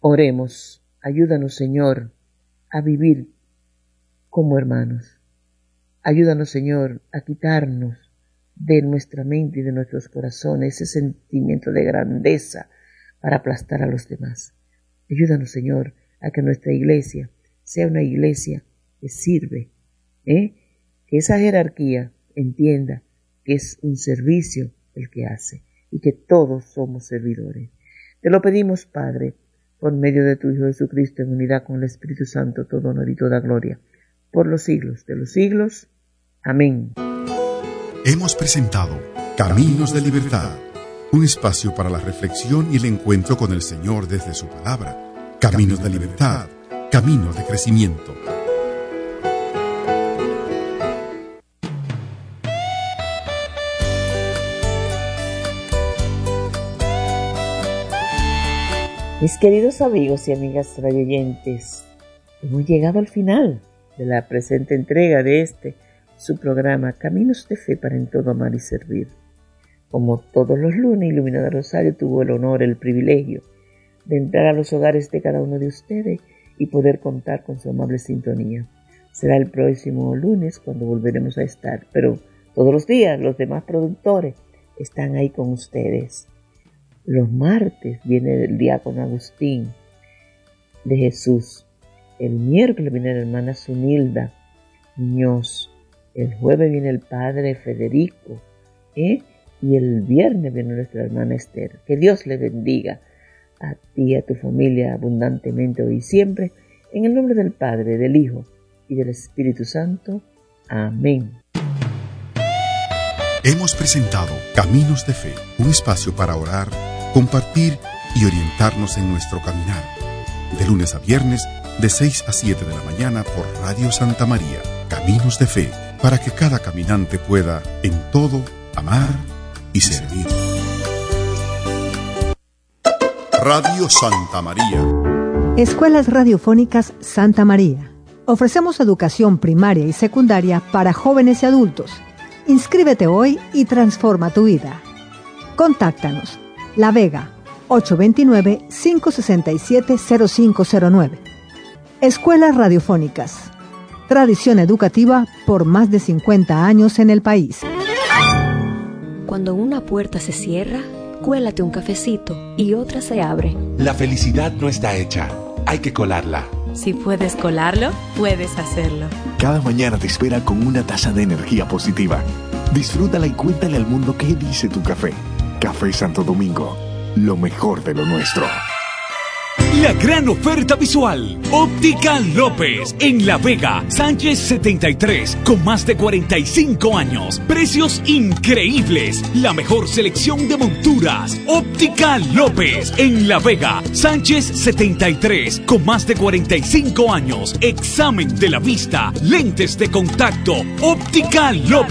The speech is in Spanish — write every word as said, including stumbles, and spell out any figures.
Oremos, ayúdanos, Señor, a vivir como hermanos. Ayúdanos, Señor, a quitarnos de nuestra mente y de nuestros corazones ese sentimiento de grandeza para aplastar a los demás. Ayúdanos, Señor, a que nuestra iglesia sea una iglesia que sirve, ¿eh? que esa jerarquía entienda que es un servicio el que hace y que todos somos servidores. Te lo pedimos, Padre, por medio de tu Hijo Jesucristo, en unidad con el Espíritu Santo, todo honor y toda gloria, por los siglos de los siglos. Amén. Hemos presentado Caminos de Libertad, un espacio para la reflexión y el encuentro con el Señor desde su palabra. Caminos de Libertad, caminos de crecimiento. Mis queridos amigos y amigas radioyentes, hemos llegado al final de la presente entrega de este, su programa Caminos de Fe para en todo amar y servir. Como todos los lunes, Iluminada Rosario tuvo el honor, el privilegio de entrar a los hogares de cada uno de ustedes y poder contar con su amable sintonía. Será el próximo lunes cuando volveremos a estar, pero todos los días los demás productores están ahí con ustedes. Los martes viene el diácono Agustín de Jesús. El miércoles viene la hermana Zunilda Muñoz. El jueves viene el padre Federico. ¿eh? Y el viernes viene nuestra hermana Esther. Que Dios le bendiga a ti y a tu familia abundantemente hoy y siempre. En el nombre del Padre, del Hijo y del Espíritu Santo. Amén. Hemos presentado Caminos de Fe, un espacio para orar, compartir y orientarnos en nuestro caminar. De lunes a viernes, de seis a siete de la mañana por Radio Santa María. Caminos de Fe, para que cada caminante pueda, en todo, amar y servir. Radio Santa María. Escuelas Radiofónicas Santa María. Ofrecemos educación primaria y secundaria para jóvenes y adultos. Inscríbete hoy y transforma tu vida. Contáctanos. La Vega, ocho dos nueve, cinco seis siete, cero cinco cero nueve. Escuelas Radiofónicas. Tradición educativa por más de cincuenta años en el país. Cuando una puerta se cierra, cuélate un cafecito y otra se abre. La felicidad no está hecha, hay que colarla. Si puedes colarlo, puedes hacerlo. Cada mañana te espera con una taza de energía positiva. Disfrútala y cuéntale al mundo qué dice tu café. Café Santo Domingo, lo mejor de lo nuestro. La gran oferta visual. Óptica López, en La Vega, Sánchez setenta y tres, con más de cuarenta y cinco años. Precios increíbles. La mejor selección de monturas. Óptica López, en La Vega, Sánchez setenta y tres, con más de cuarenta y cinco años. Examen de la vista, lentes de contacto. Óptica López.